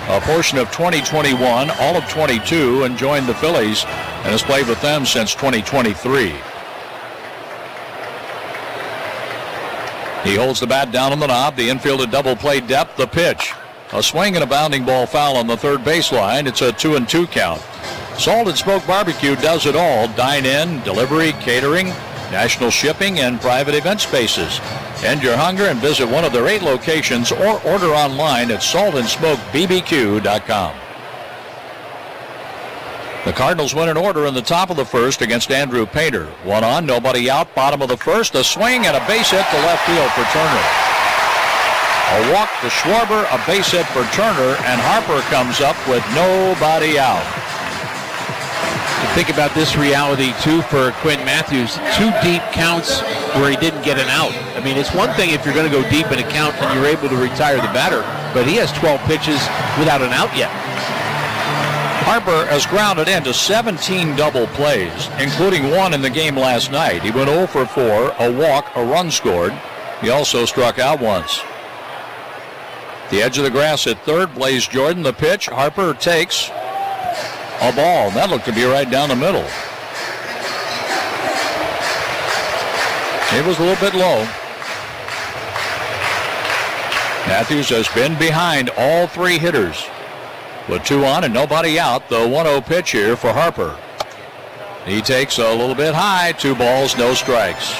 a portion of 2021, all of 22, and joined the Phillies and has played with them since 2023. He holds the bat down on the knob. The infield at double play depth. The pitch. A swing and a bounding ball foul on the third baseline. It's a 2-2 count. Salt and Smoke Barbecue does it all. Dine-in, delivery, catering, national shipping, and private event spaces. End your hunger and visit one of their 8 locations or order online at saltandsmokebbq.com. The Cardinals win in order in the top of the first against Andrew Painter. 1 on, nobody out, bottom of the first. A swing and a base hit to left field for Turner. A walk to Schwarber, a base hit for Turner, and Harper comes up with nobody out. Think about this reality, too, for Quinn Matthews. 2 deep counts where he didn't get an out. I mean, it's one thing if you're going to go deep in a count and you're able to retire the batter, but he has 12 pitches without an out yet. Harper has grounded into 17 double plays, including 1 in the game last night. He went 0 for 4, a walk, a run scored. He also struck out once. The edge of the grass at third, Blaze Jordan. The pitch, Harper takes a ball. That looked to be right down the middle. It was a little bit low. Matthews has been behind all 3 hitters. With 2 on and nobody out, the 1-0 pitch here for Harper. He takes a little bit high, 2 balls, no strikes.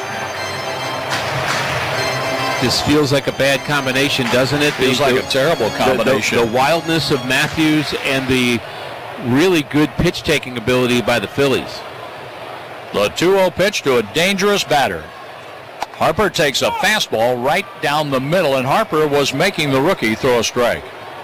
This feels like a bad combination, doesn't it? Feels like a terrible combination. The wildness of Matthews and the really good pitch-taking ability by the Phillies. The 2-0 pitch to a dangerous batter. Harper takes a fastball right down the middle, and Harper was making the rookie throw a strike.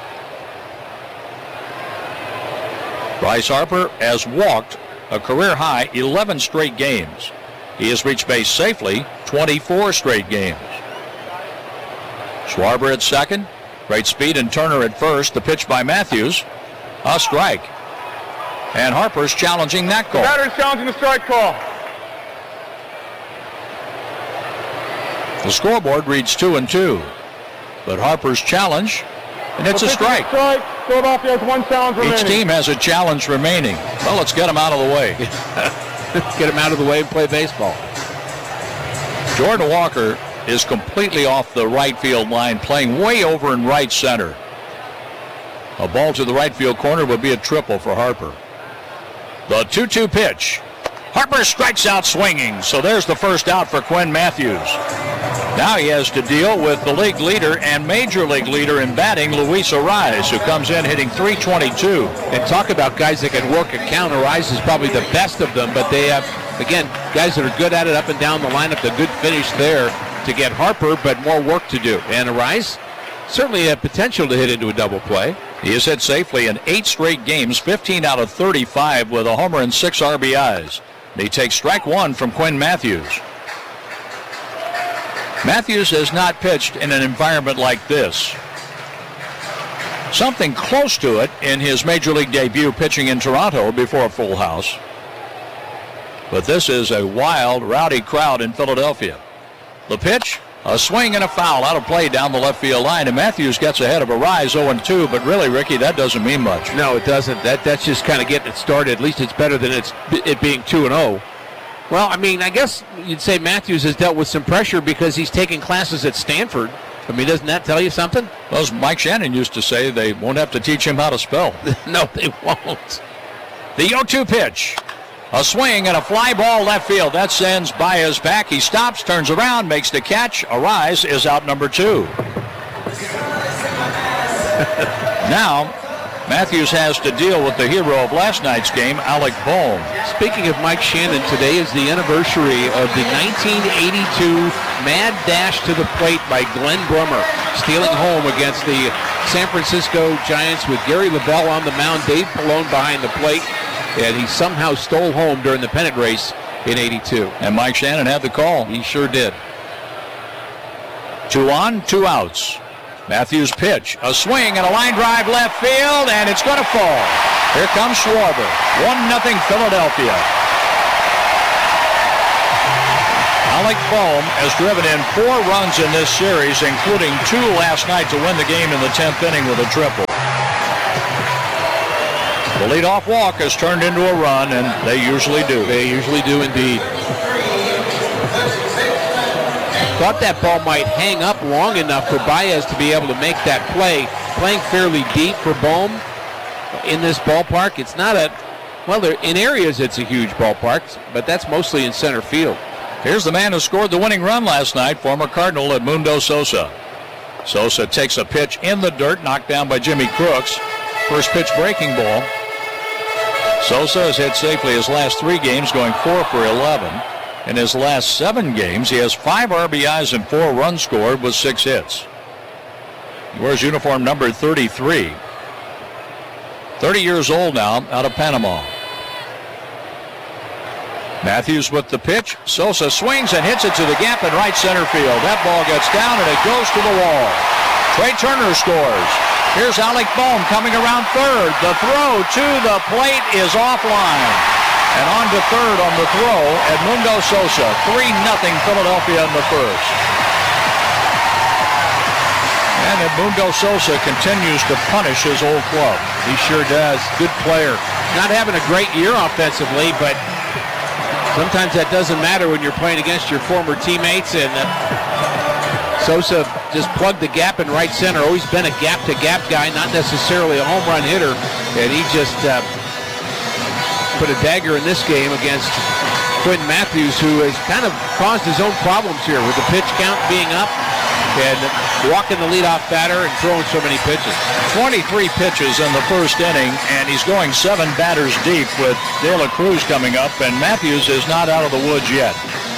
Bryce Harper has walked a career-high 11 straight games. He has reached base safely 24 straight games. Schwarber at second. Great speed, and Turner at first. The pitch by Matthews. A strike. And Harper's challenging that call. Batter's challenging the strike call. The scoreboard reads 2-2. But Harper's challenge, and it's a strike. Philadelphia has 1 challenge remaining. Each team has a challenge remaining. Well, let's get him out of the way. Get him out of the way and play baseball. Jordan Walker is completely off the right field line, playing way over in right center. A ball to the right field corner would be a triple for Harper. The 2-2 pitch. Harper strikes out swinging, so there's the first out for Quinn Matthews. Now he has to deal with the league leader and major league leader in batting, Luis Arraez, who comes in hitting .322. And talk about guys that can work a count. Arraez is probably the best of them, but they have, again, guys that are good at it up and down the lineup. The good finish there to get Harper, but more work to do. And Arraez certainly had potential to hit into a double play. He has hit safely in 8 straight games, 15 out of 35 with a homer and 6 RBIs. He takes strike 1 from Quinn Matthews. Matthews has not pitched in an environment like this. Something close to it in his major league debut pitching in Toronto before a full house. But this is a wild, rowdy crowd in Philadelphia. The pitch, a swing and a foul out of play down the left field line, and Matthews gets ahead of Arraez 0-2, but really, Ricky, that doesn't mean much. No, it doesn't. That's just kind of getting it started. At least it's better than it being 2-0. Well, I mean, I guess you'd say Matthews has dealt with some pressure because he's taking classes at Stanford. I mean, doesn't that tell you something? Well, as Mike Shannon used to say, they won't have to teach him how to spell. No, they won't. The 0-2 pitch. A swing and a fly ball left field. That sends Baez back. He stops, turns around, makes the catch. Arraez is out number 2. Now, Matthews has to deal with the hero of last night's game, Alec Bohm. Speaking of Mike Shannon, today is the anniversary of the 1982 mad dash to the plate by Glenn Brummer, stealing home against the San Francisco Giants with Gary LaBelle on the mound, Dave Pallone behind the plate, and he somehow stole home during the pennant race in '82. And Mike Shannon had the call. He sure did. 2 on, 2 outs. Matthews pitch, a swing and a line drive left field, and it's going to fall. Here comes Schwarber. 1-0 Philadelphia. Alec Bohm has driven in 4 runs in this series, including 2 last night to win the game in the 10th inning with a triple. The leadoff walk has turned into a run, and they usually do. They usually do indeed. Thought that ball might hang up long enough for Baez to be able to make that play. Playing fairly deep for Bohm in this ballpark. It's not in areas it's a huge ballpark, but that's mostly in center field. Here's the man who scored the winning run last night, former Cardinal Edmundo Sosa. Sosa takes a pitch in the dirt, knocked down by Jimmy Crooks. First pitch breaking ball. Sosa has hit safely his last 3 games, going 4 for 11. In his last 7 games, he has 5 RBIs and 4 runs scored with 6 hits. He wears uniform number 33. 30 years old now, out of Panama. Matthews with the pitch. Sosa swings and hits it to the gap in right center field. That ball gets down and it goes to the wall. Trey Turner scores. Here's Alec Bohm coming around third. The throw to the plate is offline. And on to third on the throw, Edmundo Sosa. 3-0 Philadelphia in the first. And Edmundo Sosa continues to punish his old club. He sure does. Good player. Not having a great year offensively, but sometimes that doesn't matter when you're playing against your former teammates. And Sosa just plugged the gap in right center. Always been a gap-to-gap guy, not necessarily a home run hitter. And he just put a dagger in this game against Quinn Matthews, who has kind of caused his own problems here with the pitch count being up and walking the leadoff batter and throwing so many pitches. 23 pitches in the first inning, and he's going 7 batters deep with De La Cruz coming up, and Matthews is not out of the woods yet.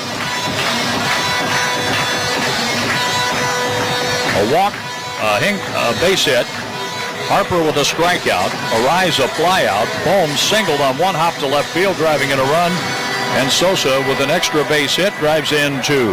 A walk, a base hit. Harper with a strikeout. Arise a flyout. Bohm singled on 1 hop to left field, driving in a run, and Sosa with an extra base hit drives in 2.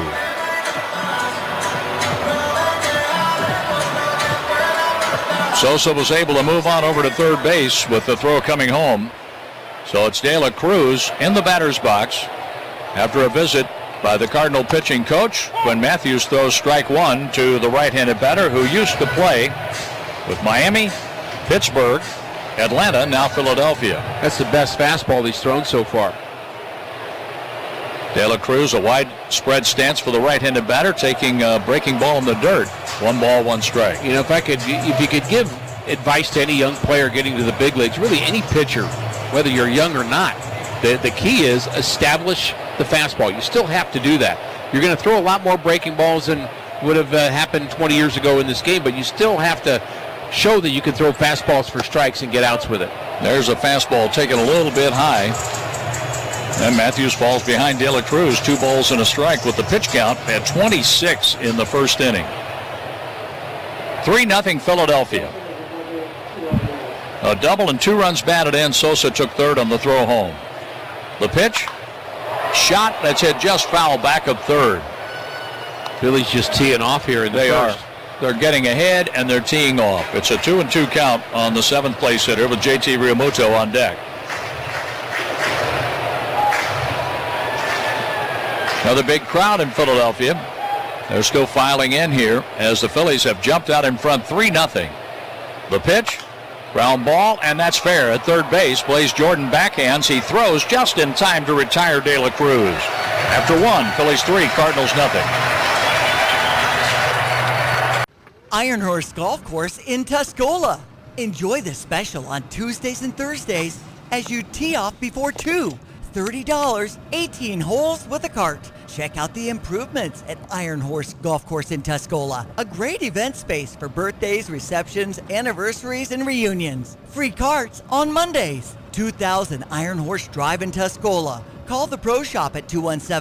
Sosa was able to move on over to third base with the throw coming home. So it's De La Cruz in the batter's box after a visit by the Cardinal pitching coach when Matthews throws strike 1 to the right-handed batter who used to play with Miami, Pittsburgh, Atlanta, now Philadelphia. That's the best fastball he's thrown so far. De La Cruz, a widespread stance for the right-handed batter, taking a breaking ball in the dirt. 1 ball, 1 strike. You know, if you could give advice to any young player getting to the big leagues, really any pitcher, whether you're young or not, the key is establish the fastball. You still have to do that. You're going to throw a lot more breaking balls than would have happened 20 years ago in this game, but you still have to show that you can throw fastballs for strikes and get outs with it. There's a fastball taken a little bit high. And Matthews falls behind De La Cruz. 2 balls and a strike with the pitch count at 26 in the first inning. 3-0 Philadelphia. A double and 2 runs batted in. Sosa took third on the throw home. The pitch. Shot that's hit just foul back of third. Phillies just teeing off here in the first. They're getting ahead and they're teeing off. It's a 2-2 count on the 7th place hitter with JT Realmuto on deck. Another big crowd in Philadelphia. They're still filing in here as the Phillies have jumped out in front 3-0. The pitch, ground ball, and that's fair at third base. Blaze Jordan backhands. He throws just in time to retire De La Cruz. After 1, Phillies 3, Cardinals 0. Iron Horse Golf Course in Tuscola. Enjoy the special on Tuesdays and Thursdays as you tee off before 2. $30, 18 holes with a cart. Check out the improvements at Iron Horse Golf Course in Tuscola. A great event space for birthdays, receptions, anniversaries, and reunions. Free carts on Mondays. 2000 Iron Horse Drive in Tuscola. Call the Pro Shop at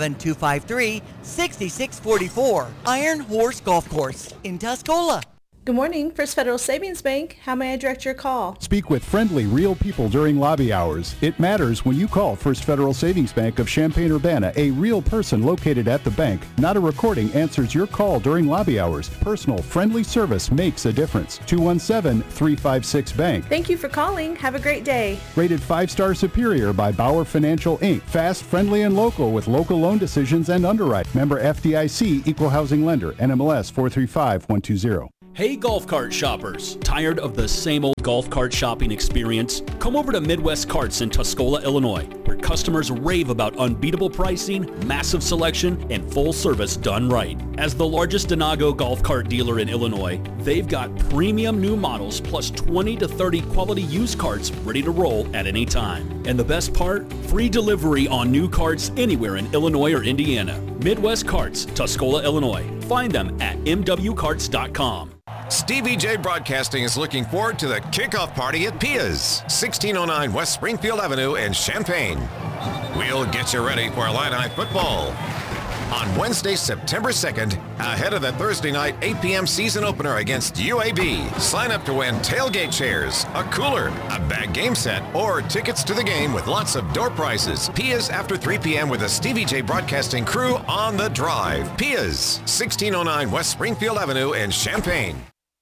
217-253-6644. Iron Horse Golf Course in Tuscola. Good morning, First Federal Savings Bank. How may I direct your call? Speak with friendly, real people during lobby hours. It matters when you call First Federal Savings Bank of Champaign-Urbana. A real person located at the bank, not a recording, answers your call during lobby hours. Personal, friendly service makes a difference. 217-356-BANK. Thank you for calling. Have a great day. Rated 5-star superior by Bauer Financial, Inc. Fast, friendly, and local with local loan decisions and underwrite. Member FDIC, Equal Housing Lender, NMLS 435120. Hey golf cart shoppers, tired of the same old golf cart shopping experience? Come over to Midwest Carts in Tuscola, Illinois, where customers rave about unbeatable pricing, massive selection, and full service done right. As the largest Denago golf cart dealer in Illinois, they've got premium new models plus 20 to 30 quality used carts ready to roll at any time. And the best part? Free delivery on new carts anywhere in Illinois or Indiana. Midwest Carts, Tuscola, Illinois. Find them at mwcarts.com. Stevie J Broadcasting is looking forward to the kickoff party at Pia's, 1609 West Springfield Avenue in Champaign. We'll get you ready for Illini football. On Wednesday, September 2nd, ahead of the Thursday night 8 p.m. season opener against UAB, sign up to win tailgate chairs, a cooler, a bag game set, or tickets to the game with lots of door prizes. Pia's after 3 p.m. with the Stevie J Broadcasting crew on the drive. Pia's, 1609 West Springfield Avenue in Champaign.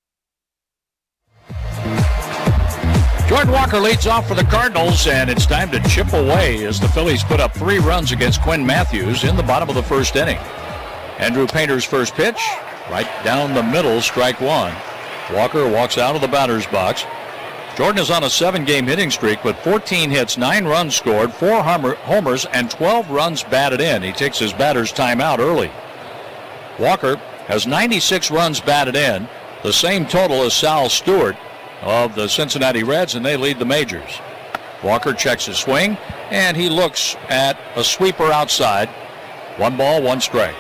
Jordan Walker leads off for the Cardinals, and it's time to chip away as the Phillies put up 3 runs against Quinn Matthews in the bottom of the first inning. Andrew Painter's first pitch, right down the middle, strike one. Walker walks out of the batter's box. Jordan is on a 7-game hitting streak with 14 hits, 9 runs scored, 4 homers, and 12 runs batted in. He takes his batter's time out early. Walker has 96 runs batted in, the same total as Sal Stewart of the Cincinnati Reds, and they lead the majors. Walker checks his swing, and he looks at a sweeper outside. 1 ball, 1 strike.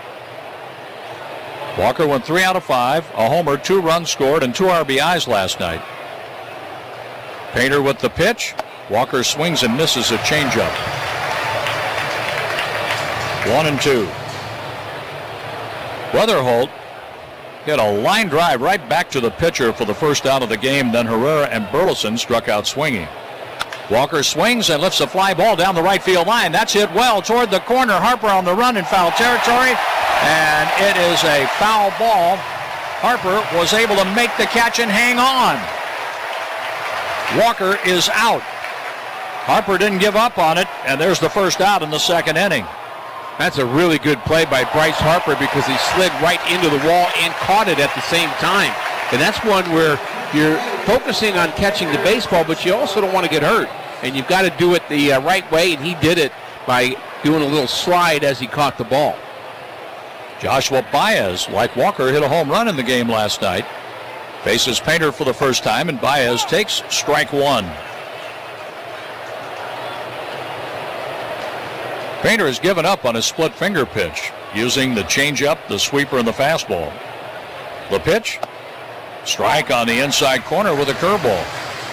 Walker went 3 out of 5, a homer, 2 runs scored, and 2 RBIs last night. Painter with the pitch. Walker swings and misses a changeup. 1-2. Weatherholt hit a line drive right back to the pitcher for the first out of the game. Then Herrera and Burleson struck out swinging. Walker swings and lifts a fly ball down the right field line. That's hit well toward the corner. Harper on the run in foul territory, and it is a foul ball. Harper was able to make the catch and hang on. Walker is out. Harper didn't give up on it, and there's the first out in the second inning. That's a really good play by Bryce Harper because he slid right into the wall and caught it at the same time. And that's one where you're focusing on catching the baseball, but you also don't want to get hurt. And you've got to do it the right way, and he did it by doing a little slide as he caught the ball. Joshua Baez, like Walker, hit a home run in the game last night. Faces Painter for the first time, and Baez takes strike 1. Painter has given up on his split finger pitch, using the changeup, the sweeper, and the fastball. The pitch, strike on the inside corner with a curveball.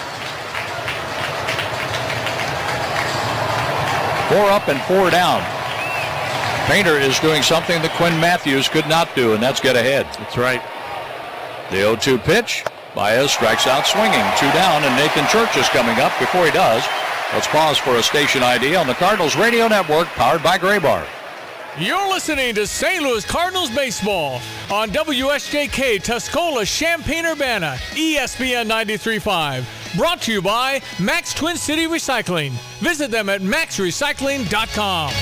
4 up and 4 down. Painter is doing something that Quinn Matthews could not do, and that's get ahead. That's right. The 0-2 pitch, Baez strikes out swinging. 2 down, and Nathan Church is coming up. Before he does, let's pause for a station ID on the Cardinals Radio Network, powered by Graybar. You're listening to St. Louis Cardinals baseball on WSJK Tuscola, Champaign-Urbana, ESPN 93.5. Brought to you by Max Twin City Recycling. Visit them at maxrecycling.com.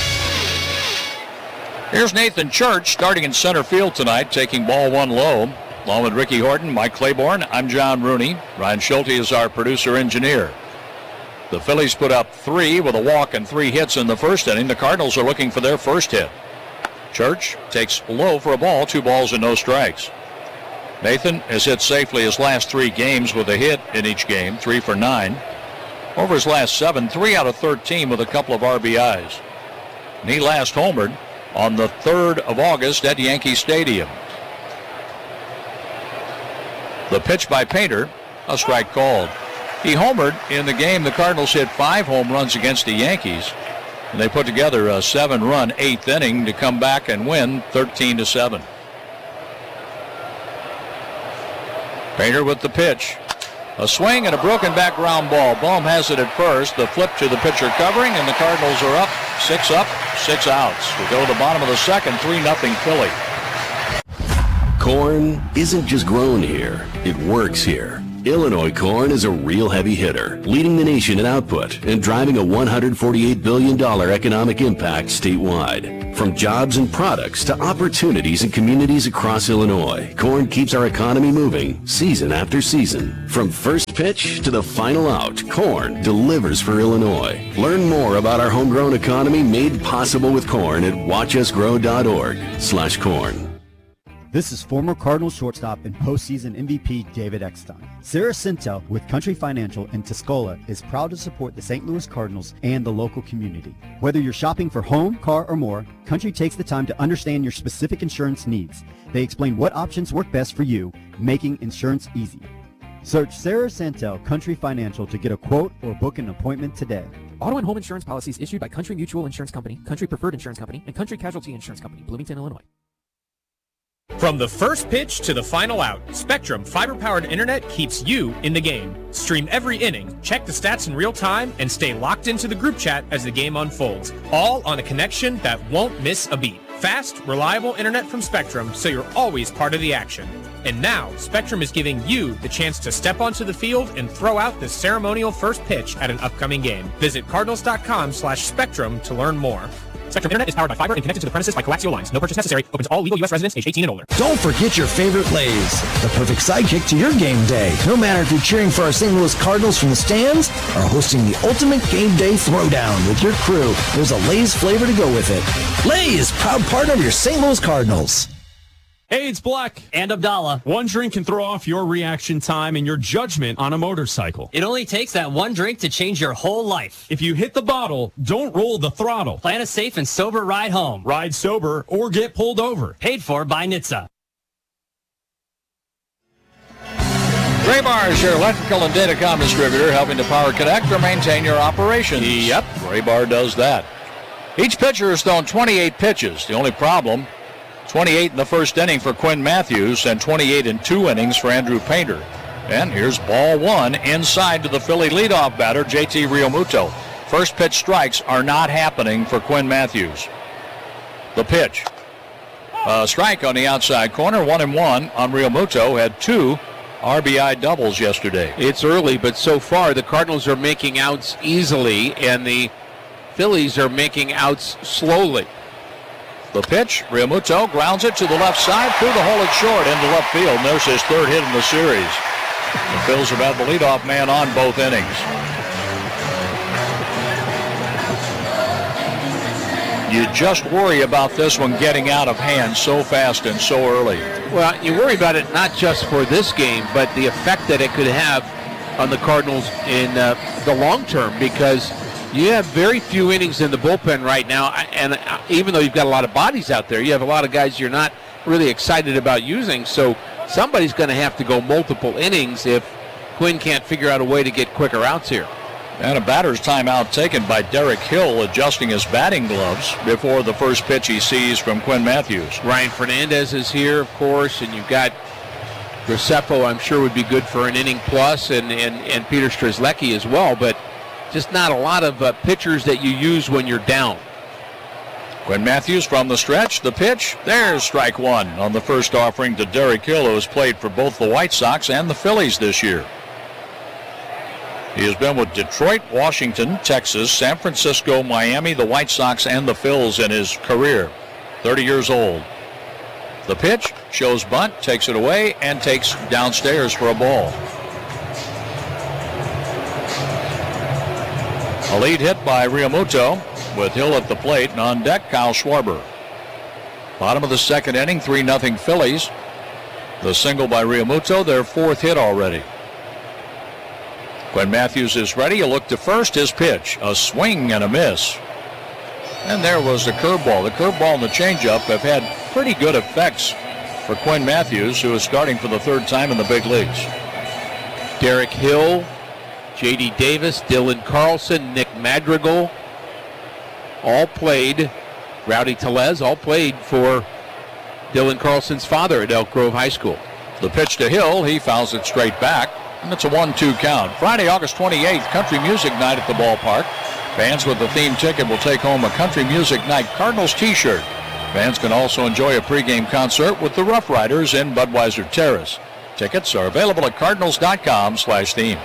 Here's Nathan Church starting in center field tonight, taking ball 1 low. Along with Ricky Horton, Mike Claiborne, I'm John Rooney. Ryan Schulte is our producer-engineer. The Phillies put up 3 with a walk and 3 hits in the first inning. The Cardinals are looking for their first hit. Church takes low for a ball, 2 balls and no strikes. Nathan has hit safely his last 3 games with a hit in each game, 3 for 9. Over his last 7, 3 out of 13 with a couple of RBIs. And he last homered on the 3rd of August at Yankee Stadium. The pitch by Painter, a strike called. He homered in the game. The Cardinals hit 5 home runs against the Yankees, and they put together a 7-run 8th inning to come back and win 13-7. Painter with the pitch. A swing and a broken back ground ball. Bohm has it at first. The flip to the pitcher covering, and the Cardinals are up, 6 outs. We go to the bottom of the second, 3-0 Philly. Corn isn't just grown here, it works here. Illinois corn is a real heavy hitter, leading the nation in output and driving a $148 billion economic impact statewide. From jobs and products to opportunities in communities across Illinois, corn keeps our economy moving season after season. From first pitch to the final out, corn delivers for Illinois. Learn more about our homegrown economy made possible with corn at watchusgrow.org/corn. This is former Cardinals shortstop and postseason MVP David Eckstein. Sarah Sintel with Country Financial in Tuscola is proud to support the St. Louis Cardinals and the local community. Whether you're shopping for home, car, or more, Country takes the time to understand your specific insurance needs. They explain what options work best for you, making insurance easy. Search Sarah Sintel Country Financial to get a quote or book an appointment today. Auto and home insurance policies issued by Country Mutual Insurance Company, Country Preferred Insurance Company, and Country Casualty Insurance Company, Bloomington, Illinois. From the first pitch to the final out, Spectrum fiber-powered internet keeps you in the game. Stream every inning, check the stats in real time, and stay locked into the group chat as the game unfolds. All on a connection that won't miss a beat. Fast, reliable internet from Spectrum, so you're always part of the action. And now, Spectrum is giving you the chance to step onto the field and throw out the ceremonial first pitch at an upcoming game. Visit cardinals.com/spectrum to learn more. Spectrum Internet is powered by fiber and connected to the premises by coaxial lines. No purchase necessary. Open to all legal U.S. residents age 18 and older. Don't forget your favorite Lay's, the perfect sidekick to your game day. No matter if you're cheering for our St. Louis Cardinals from the stands or hosting the ultimate game day throwdown with your crew, there's a Lay's flavor to go with it. Lay's, proud partner of your St. Louis Cardinals. Hey, it's Black. And Abdallah. One drink can throw off your reaction time and your judgment on a motorcycle. It only takes that one drink to change your whole life. If you hit the bottle, don't roll the throttle. Plan a safe and sober ride home. Ride sober or get pulled over. Paid for by NHTSA. Graybar is your electrical and datacom distributor, helping to power connect or maintain your operations. Yep, Graybar does that. Each pitcher has thrown 28 pitches. The only problem, 28 in the first inning for Quinn Matthews and 28 in 2 innings for Andrew Painter. And here's ball one inside to the Philly leadoff batter, JT Realmuto. First pitch strikes are not happening for Quinn Matthews. The pitch. Strike on the outside corner, 1-1 on Realmuto. Had 2 RBI doubles yesterday. It's early, but so far the Cardinals are making outs easily and the Phillies are making outs slowly. The pitch, Realmuto grounds it to the left side, through the hole at short into left field. And there's his 3rd hit in the series. The Phils have had the leadoff man on both innings. You just worry about this one getting out of hand so fast and so early. Well, you worry about it not just for this game, but the effect that it could have on the Cardinals in the long term, because you have very few innings in the bullpen right now, and even though you've got a lot of bodies out there, you have a lot of guys you're not really excited about using, so somebody's going to have to go multiple innings if Quinn can't figure out a way to get quicker outs here. And a batter's timeout taken by Derek Hill, adjusting his batting gloves before the first pitch he sees from Quinn Matthews. Ryan Fernandez is here, of course, and you've got Graceffo, I'm sure would be good for an inning plus, and Peter Strzelecki as well, but just not a lot of pitchers that you use when you're down. Quinn Matthews from the stretch, the pitch, there's strike one on the first offering to Derek Hill, who has played for both the White Sox and the Phillies this year. He has been with Detroit, Washington, Texas, San Francisco, Miami, the White Sox, and the Phils in his career. 30 years old. The pitch shows bunt, takes it away, and takes downstairs for a ball. A lead hit by Realmuto with Hill at the plate, and on deck, Kyle Schwarber. Bottom of the second inning, 3-0 Phillies. The single by Realmuto, their 4th hit already. Quinn Matthews is ready. A look to first, his pitch. A swing and a miss. And there was the curveball. The curveball and the changeup have had pretty good effects for Quinn Matthews, who is starting for the 3rd time in the big leagues. Derek Hill, J.D. Davis, Dylan Carlson, Nick Madrigal, all played. Rowdy Tellez, all played for Dylan Carlson's father at Elk Grove High School. The pitch to Hill, he fouls it straight back, and it's a 1-2 count. Friday, August 28th, Country Music Night at the ballpark. Fans with the theme ticket will take home a Country Music Night Cardinals t-shirt. Fans can also enjoy a pregame concert with the Rough Riders in Budweiser Terrace. Tickets are available at cardinals.com/theme.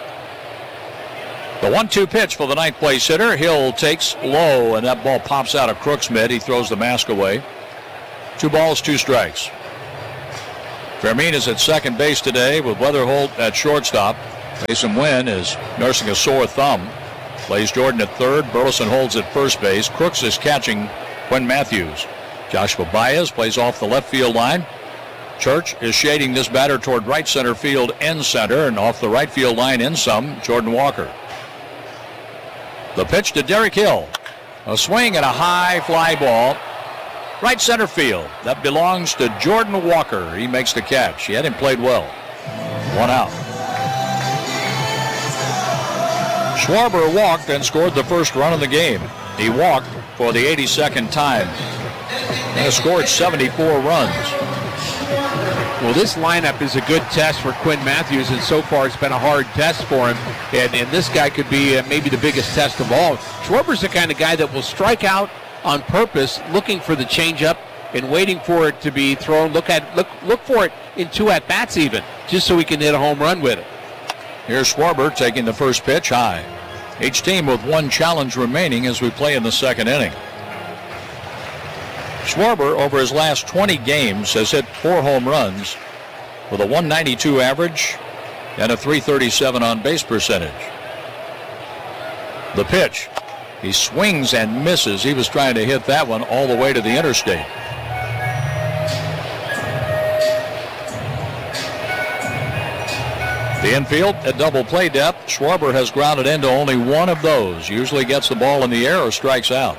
The 1-2 pitch for the ninth place hitter. Hill takes low, and that ball pops out of Crook's mitt. He throws the mask away. 2 balls, 2 strikes. Fermin is at second base today with Weatherholt at shortstop. Mason Wynn is nursing a sore thumb. Plays Jordan at third. Burleson holds at first base. Crooks is catching Quinn Matthews. Joshua Baez plays off the left field line. Church is shading this batter toward right center field end center, and off the right field line in some, Jordan Walker. The pitch to Derek Hill. A swing and a high fly ball. Right center field. That belongs to Jordan Walker. He makes the catch. He hadn't played well. 1 out. Schwarber walked and scored the first run of the game. He walked for the 82nd time and has scored 74 runs. Well, this lineup is a good test for Quinn Matthews, and so far it's been a hard test for him. And this guy could be maybe the biggest test of all. Schwarber's the kind of guy that will strike out on purpose, looking for the changeup and waiting for it to be thrown. Look for it in 2 at-bats even, just so he can hit a home run with it. Here's Schwarber taking the first pitch high. Each team with 1 challenge remaining as we play in the second inning. Schwarber, over his last 20 games, has hit 4 home runs with a 192 average and a 337 on-base percentage. The pitch. He swings and misses. He was trying to hit that one all the way to the interstate. The infield at double play depth. Schwarber has grounded into only 1 of those. Usually gets the ball in the air or strikes out.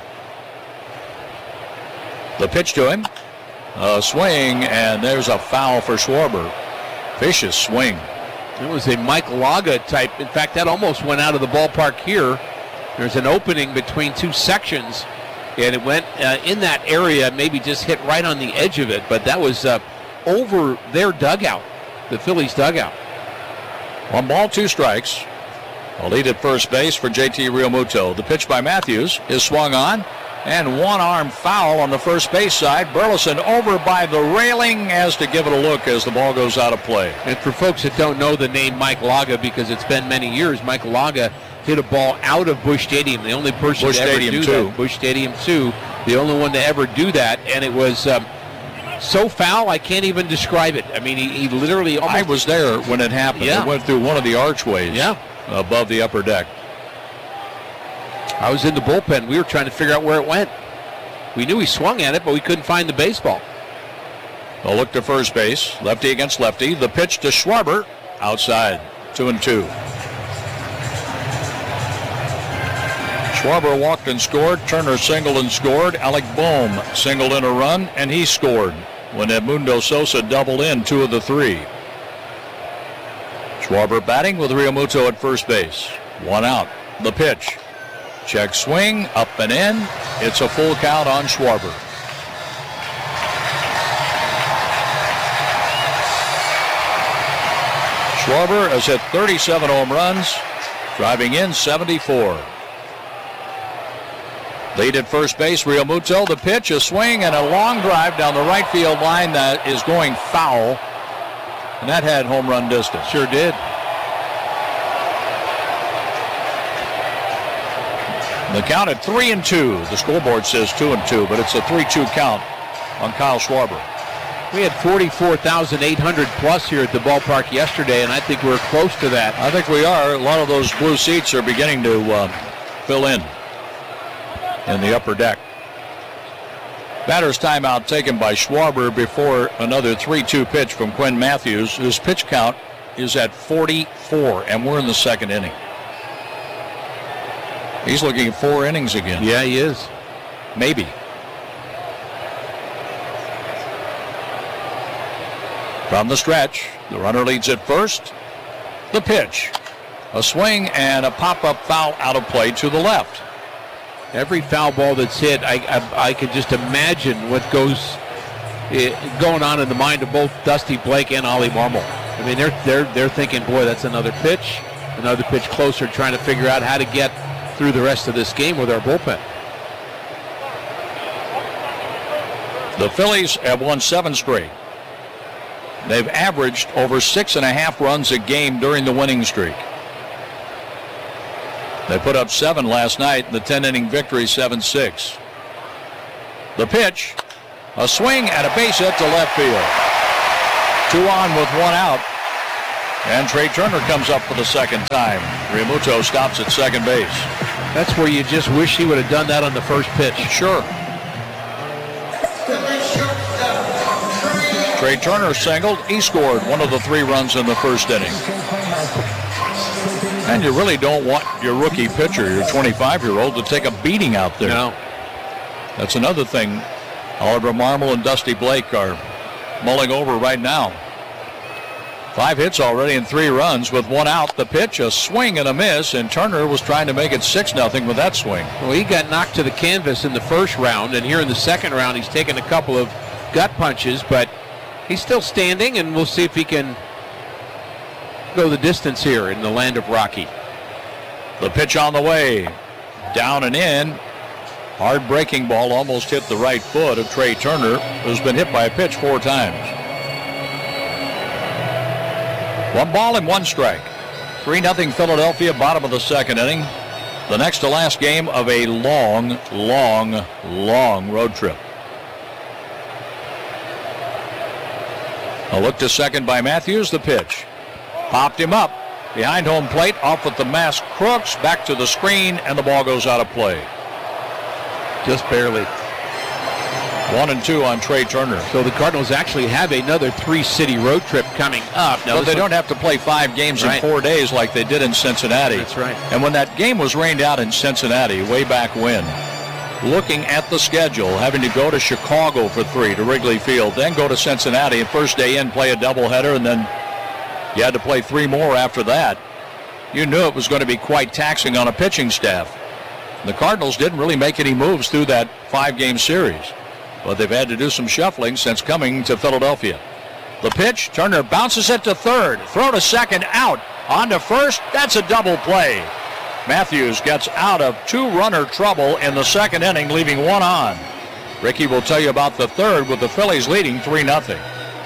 The pitch to him. A swing, and there's a foul for Schwarber. Vicious swing. It was a Mike Laga type. In fact, that almost went out of the ballpark here. There's an opening between 2 sections, and it went in that area, maybe just hit right on the edge of it, but that was over their dugout, the Phillies dugout. 1 ball, 2 strikes. A lead at first base for JT Realmuto. The pitch by Matthews is swung on, and 1-arm foul on the first base side. Burleson over by the railing as to give it a look as the ball goes out of play. And for folks that don't know the name Mike Laga, because it's been many years, Mike Laga hit a ball out of Busch Stadium. The only person to ever do that. Busch Stadium 2. The only one to ever do that, and it was so foul I can't even describe it. I mean, he literally almost... I was there when it happened. Yeah. It went through one of the archways above the upper deck. I was in the bullpen. We were trying to figure out where it went. We knew he swung at it, but we couldn't find the baseball. A look to first base. Lefty against lefty. The pitch to Schwarber. Outside. 2-2. Schwarber walked and scored. Turner singled and scored. Alec Bohm singled in a run, and he scored when Edmundo Sosa doubled in 2 of the 3. Schwarber batting with Realmuto at first base. 1 out. The pitch. Check swing, up and in. It's a full count on Schwarber. Schwarber has hit 37 home runs, driving in 74. Lead at first base, Realmuto. The pitch, a swing, and a long drive down the right field line that is going foul. And that had home run distance. Sure did. The count at 3-2. The scoreboard says 2-2, but it's a 3-2 count on Kyle Schwarber. We had 44,800 plus here at the ballpark yesterday, and I think we're close to that. I think we are. A lot of those blue seats are beginning to fill in the upper deck. Batter's timeout taken by Schwarber before another 3-2 pitch from Quinn Matthews. His pitch count is at 44, and we're in the second inning. He's looking at 4 innings again. Yeah, he is. Maybe. From the stretch, the runner leads at first. The pitch. A swing and a pop-up foul out of play to the left. Every foul ball that's hit, I could just imagine what going on in the mind of both Dusty Blake and Ollie Marmol. I mean, they're thinking, boy, that's another pitch closer, trying to figure out how to get through the rest of this game with our bullpen. The Phillies have won 7 straight. They've averaged over 6.5 runs a game during the winning streak. They put up 7 last night in the 10-inning victory, 7-6. The pitch, a swing and a base hit to left field. 2 on with 1 out. And Trey Turner comes up for the second time. Realmuto stops at second base. That's where you just wish he would have done that on the first pitch. Sure. Trey Turner singled. He scored one of the 3 runs in the first inning. And you really don't want your rookie pitcher, your 25-year-old, to take a beating out there. No. That's another thing Oliver Marmol and Dusty Blake are mulling over right now. 5 hits already and 3 runs with 1 out. The pitch, a swing and a miss, and Turner was trying to make it 6-0 with that swing. Well, he got knocked to the canvas in the first round, and here in the second round he's taken a couple of gut punches, but he's still standing, and we'll see if he can go the distance here in the land of Rocky. The pitch on the way. Down and in. Hard breaking ball almost hit the right foot of Trey Turner, who's been hit by a pitch 4 times. 1 ball and 1 strike. 3-0 Philadelphia, bottom of the second inning. The next to last game of a long, long, long road trip. A look to second by Matthews. The pitch. Popped him up. Behind home plate, off with the mask. Crooks back to the screen, and the ball goes out of play. Just barely. 1-2 on Trey Turner. So the Cardinals actually have another 3-city road trip coming up. Now, but they don't have to play 5 games in 4 days like they did in Cincinnati. That's right. And when that game was rained out in Cincinnati way back when, looking at the schedule, having to go to Chicago for 3 to Wrigley Field, then go to Cincinnati, and first day in play a doubleheader, and then you had to play 3 more after that. You knew it was going to be quite taxing on a pitching staff. The Cardinals didn't really make any moves through that 5-game series, but they've had to do some shuffling since coming to Philadelphia. The pitch, Turner bounces it to third, throw to second, out, on to first, that's a double play. Matthews gets out of 2-runner trouble in the second inning, leaving 1 on. Ricky will tell you about the third with the Phillies leading 3-0.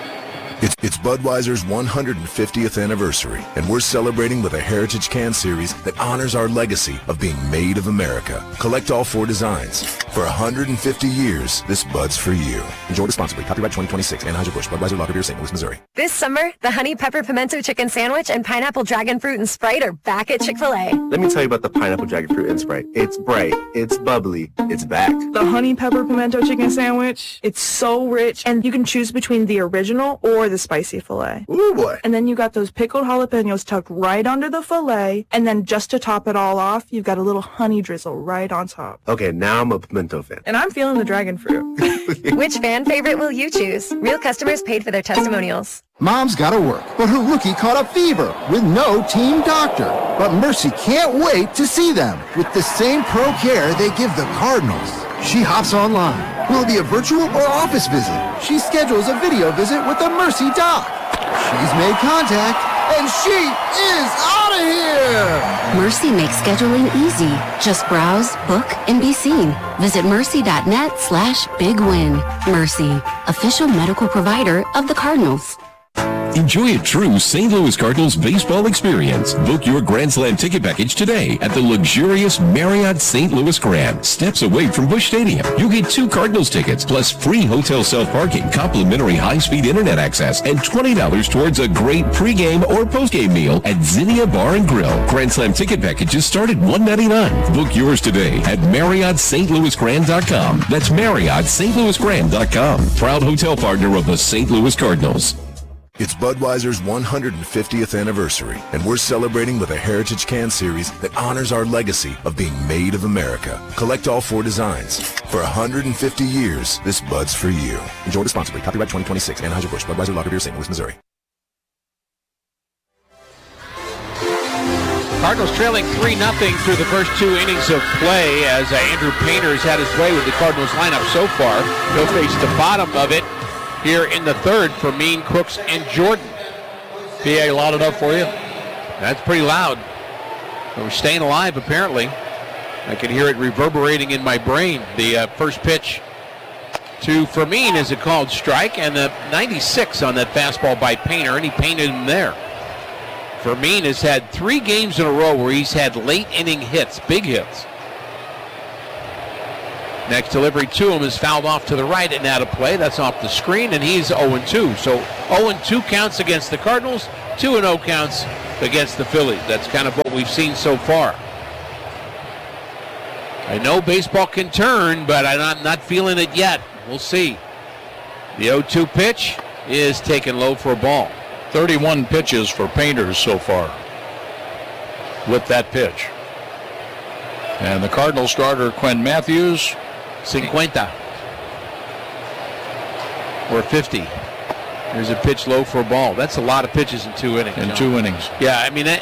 It's Budweiser's 150th anniversary, and we're celebrating with a Heritage Can Series that honors our legacy of being made of America. Collect all 4 designs. For 150 years, this Bud's for you. Enjoy responsibly. Copyright 2026. Anheuser-Busch. Budweiser Lager Beer, St. Louis, Missouri. This summer, the Honey Pepper Pimento Chicken Sandwich and Pineapple Dragon Fruit and Sprite are back at Chick-fil-A. Let me tell you about the Pineapple Dragon Fruit and Sprite. It's bright, it's bubbly, it's back. The Honey Pepper Pimento Chicken Sandwich, it's so rich, and you can choose between the original or the spicy filet. Ooh, boy. And then you got those pickled jalapenos tucked right under the filet, and then just to top it all off, you've got a little honey drizzle right on top. Okay, now I'm a pimento fan. And I'm feeling the dragon fruit. Which fan favorite will you choose? Real customers paid for their testimonials. Mom's gotta work, but her rookie caught a fever with no team doctor. But Mercy can't wait to see them with the same pro care they give the Cardinals. She hops online. Will it be a virtual or office visit? She schedules a video visit with the Mercy doc. She's made contact, and she is out of here! Mercy makes scheduling easy. Just browse, book, and be seen. Visit mercy.net/bigwin. Mercy, official medical provider of the Cardinals. Enjoy a true St. Louis Cardinals baseball experience. Book your Grand Slam ticket package today at the luxurious Marriott St. Louis Grand, steps away from Busch Stadium. You'll get 2 Cardinals tickets plus free hotel self-parking, complimentary high-speed internet access, and $20 towards a great pregame or postgame meal at Zinnia Bar and Grill. Grand Slam ticket packages start at $199. Book yours today at MarriottSt.LouisGrand.com. That's MarriottSt.LouisGrand.com. Proud hotel partner of the St. Louis Cardinals. It's Budweiser's 150th anniversary, and we're celebrating with a Heritage Can Series that honors our legacy of being made of America. Collect all 4 designs. For 150 years, this Bud's for you. Enjoy responsibly. Copyright 2026. Anheuser-Busch. Budweiser Lager Beer, St. Louis, Missouri. Cardinals trailing 3-0 through the first 2 innings of play as Andrew Painter's had his way with the Cardinals lineup so far. He'll face the bottom of it here in the third for Mean, Crooks, and Jordan. PA loud enough for you? That's pretty loud. We're staying alive, apparently. I can hear it reverberating in my brain. The first pitch to Fermin is a called strike, and the 96 on that fastball by Painter, and he painted him there. Fermin has had 3 games in a row where he's had late inning hits, big hits. Next delivery to him is fouled off to the right and out of play. That's off the screen, and he's 0-2. So 0-2 counts against the Cardinals, 2-0 counts against the Phillies. That's kind of what we've seen so far. I know baseball can turn, but I'm not feeling it yet. We'll see. The 0-2 pitch is taken low for a ball. 31 pitches for Painter so far with that pitch. And the Cardinal starter, Quinn Matthews. 50. Or 50. There's a pitch low for a ball. That's a lot of pitches in 2 innings. In 2 innings. Yeah, I mean,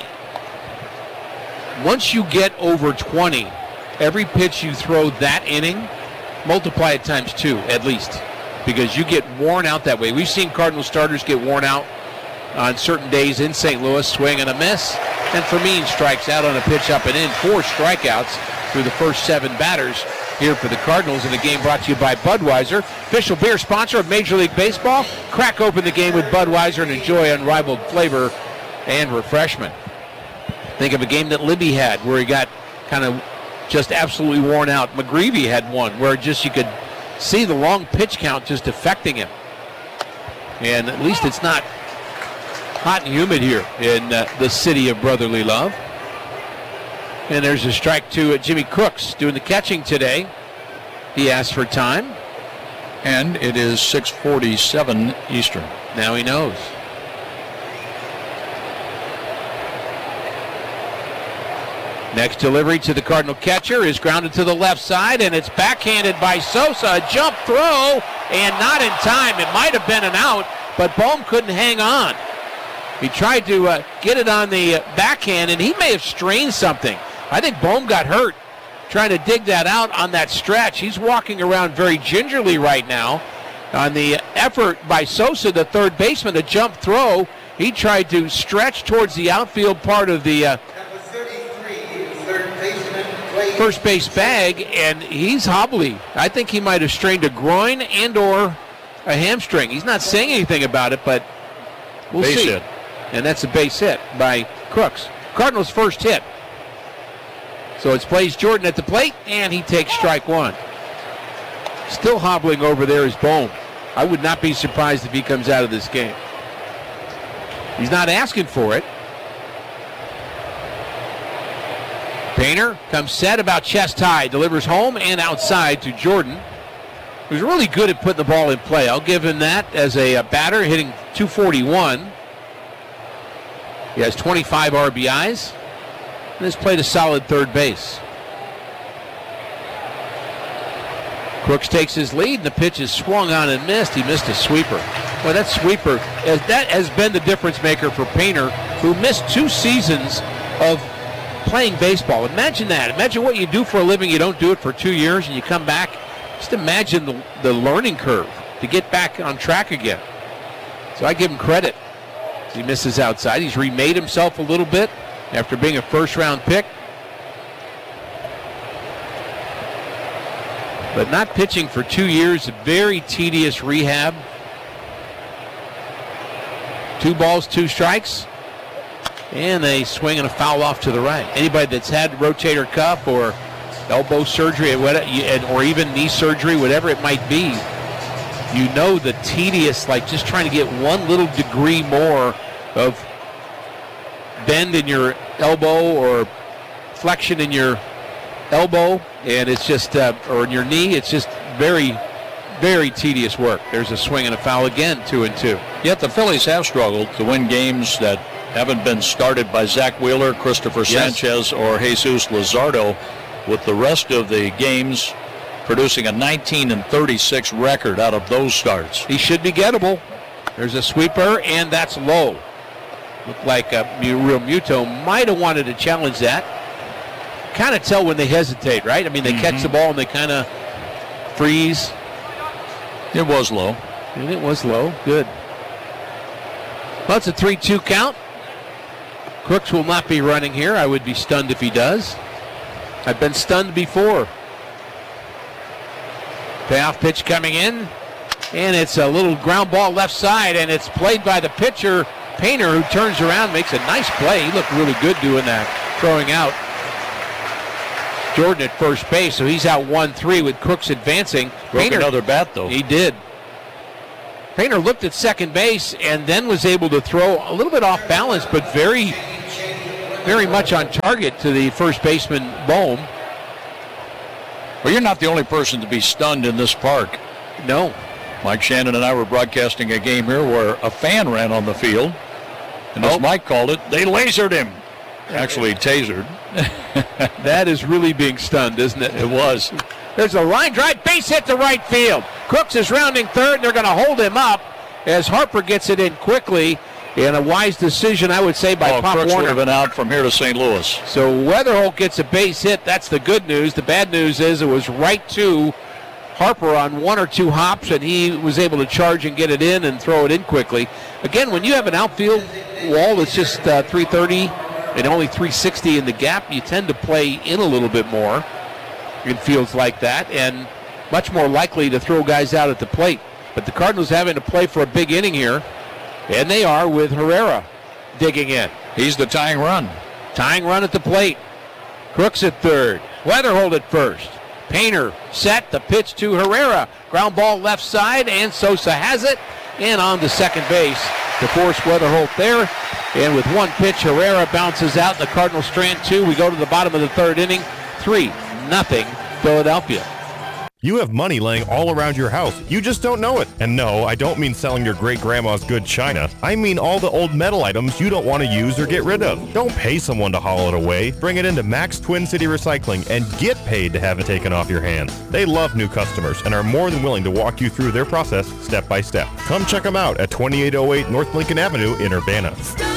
once you get over 20, every pitch you throw that inning, multiply it times 2 at least, because you get worn out that way. We've seen Cardinal starters get worn out on certain days in St. Louis, swing and a miss. And Fermin strikes out on a pitch up and in. 4 strikeouts through the first 7 batters here for the Cardinals in the game brought to you by Budweiser, official beer sponsor of Major League Baseball. Crack open the game with Budweiser and enjoy unrivaled flavor and refreshment. Think of a game that Libby had where he got kind of just absolutely worn out. McGreevy had one where just you could see the long pitch count just affecting him. And at least it's not hot and humid here in the city of brotherly love. And there's a strike to Jimmy Crooks doing the catching today. He asked for time. And it is 6:47 Eastern. Now he knows. Next delivery to the Cardinal catcher is grounded to the left side, and it's backhanded by Sosa. A jump throw, and not in time. It might have been an out, but Bohm couldn't hang on. He tried to get it on the backhand, and he may have strained something. I think Bohm got hurt trying to dig that out on that stretch. He's walking around very gingerly right now. On the effort by Sosa, the third baseman, a jump throw, he tried to stretch towards the outfield part of the first base bag, and he's hobbly. I think he might have strained a groin and or a hamstring. He's not saying anything about it, but we'll see. Base hit. And that's a base hit by Crooks. Cardinals' first hit. So it's Blaze Jordan at the plate, and he takes strike 1. Still hobbling over there is Bohm. I would not be surprised if he comes out of this game. He's not asking for it. Painter comes set about chest high, delivers home and outside to Jordan, who's really good at putting the ball in play. I'll give him that as a batter, hitting .241. He has 25 RBIs and has played a solid third base. Crooks takes his lead, and the pitch is swung on and missed. He missed a sweeper. Well, that sweeper, that has been the difference maker for Painter, who missed 2 seasons of playing baseball. Imagine that. Imagine what you do for a living. You don't do it for 2 years, and you come back. Just imagine the learning curve to get back on track again. So I give him credit. He misses outside. He's remade himself a little bit after being a first-round pick. But not pitching for 2 years, a very tedious rehab. 2 balls, 2 strikes. And they swing and a foul off to the right. Anybody that's had rotator cuff or elbow surgery or even knee surgery, whatever it might be, you know the tedious, like just trying to get 1 little degree more of bend in your elbow or flexion in your elbow, and it's just, or in your knee, it's just very, very tedious work. There's a swing and a foul again, 2-2. Yet the Phillies have struggled to win games that haven't been started by Zach Wheeler, Christopher Sanchez, or Jesus Luzardo, with the rest of the games producing a 19-36 record out of those starts. He should be gettable. There's a sweeper, and that's low. Looked like Real Muto might have wanted to challenge that. Kind of tell when they hesitate, right? I mean, they catch the ball and they kind of freeze. It was low. And it was low. Good. Well, it's a 3-2 count. Crooks will not be running here. I would be stunned if he does. I've been stunned before. Payoff pitch coming in, and it's a little ground ball left side, and it's played by the pitcher, Painter, who turns around, makes a nice play. He looked really good doing that, throwing out Jordan at first base, so he's out 1-3 with Crooks advancing. Broke another bat, though. He did. Painter looked at second base and then was able to throw a little bit off balance, but very, very much on target to the first baseman, Bohm. Well, you're not the only person to be stunned in this park. No. Mike Shannon and I were broadcasting a game here where a fan ran on the field, and as Mike called it, they lasered him. Actually, tasered. That is really being stunned, isn't it? It was. There's a line drive, base hit to right field. Crooks is rounding third, and they're going to hold him up as Harper gets it in quickly. And a wise decision, I would say, by Pop Crooks Warner. would have been out from here to St. Louis. So Weatherholt gets a base hit. That's the good news. The bad news is it was right to Harper on one or two hops, and he was able to charge and get it in and throw it in quickly. Again, when you have an outfield wall that's just 330 and only 360 in the gap, you tend to play in a little bit more in fields like that and much more likely to throw guys out at the plate. But the Cardinals having to play for a big inning here, and they are with Herrera digging in. He's the tying run. Tying run at the plate. Crooks at third. Weatherholt at first. Painter set the pitch to Herrera. Ground ball left side, and Sosa has it. And on to second base to force Weatherholt there. And with one pitch, Herrera bounces out. The Cardinals strand two. We go to the bottom of the third inning. 3-0 Philadelphia. You have money laying all around your house. You just don't know it. And no, I don't mean selling your great-grandma's good china. I mean all the old metal items you don't want to use or get rid of. Don't pay someone to haul it away. Bring it into Max Twin City Recycling and get paid to have it taken off your hands. They love new customers and are more than willing to walk you through their process step by step. Come check them out at 2808 North Lincoln Avenue in Urbana.